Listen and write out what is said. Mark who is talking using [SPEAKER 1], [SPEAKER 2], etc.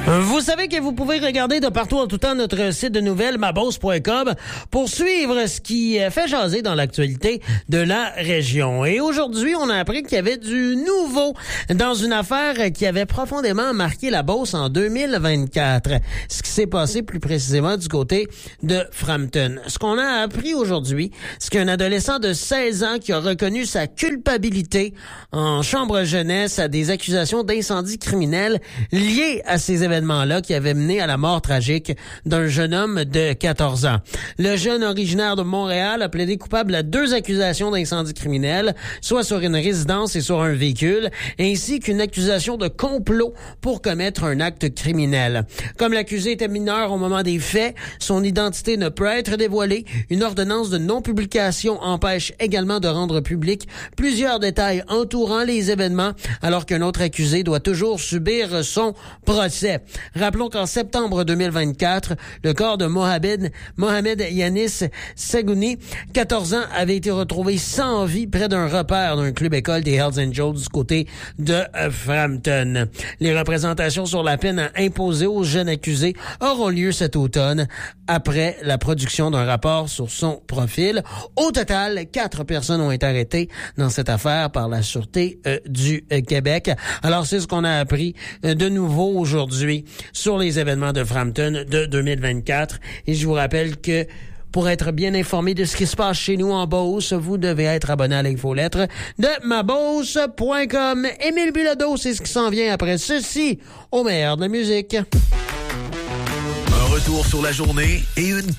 [SPEAKER 1] Vous savez que vous pouvez regarder de partout en tout temps notre site de nouvelles, mabosse.com, pour suivre ce qui fait jaser dans l'actualité de la région. Et aujourd'hui, on a appris qu'il y avait du nouveau dans une affaire qui avait profondément marqué la Beauce en 2024. Ce qui s'est passé plus précisément du côté de Frampton. Ce qu'on a appris aujourd'hui, c'est qu'un adolescent de 16 ans qui a reconnu sa culpabilité en chambre jeunesse à des accusations d'incendie criminel liées à ces événements-là qui avaient mené à la mort tragique d'un jeune homme de 14 ans. Le jeune originaire de Montréal a plaidé coupable à 2 accusations d'incendie criminel, soit sur une résidence et sur un véhicule, ainsi qu'une accusation de complot pour commettre un acte criminel. Comme l'accusé était mineur au moment des faits, son identité ne peut être dévoilée. Une ordonnance de non-publication empêche également de rendre public plusieurs détails entourant les événements, alors qu'un autre accusé doit toujours subir son procès. Rappelons qu'en septembre 2024, le corps de Mohamed Yanis Sagouni, 14 ans, avait été retrouvé sans vie près d'un repère d'un club-école des Hells Angels du côté de Frampton. Les représentations sur la peine à imposer aux jeunes accusés auront lieu cet automne après la production d'un rapport sur son profil. Au total, 4 personnes ont été arrêtées dans cette affaire par la Sûreté du Québec. Alors, c'est ce qu'on a appris de nouveau aujourd'hui sur les événements de Frampton de 2024. Et je vous rappelle que pour être bien informé de ce qui se passe chez nous en Beauce, vous devez être abonné à l'infolettre de mabosse.com. Émile Bilodeau, c'est ce qui s'en vient après ceci, au meilleur de la musique.
[SPEAKER 2] Un retour sur la journée et une